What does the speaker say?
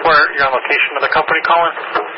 where you're on location of the company calling?